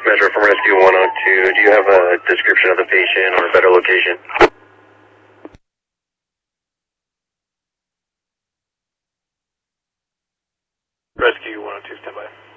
Metro from Rescue 102. Do you have a description of the patient or a better location? Rescue 102, stand by.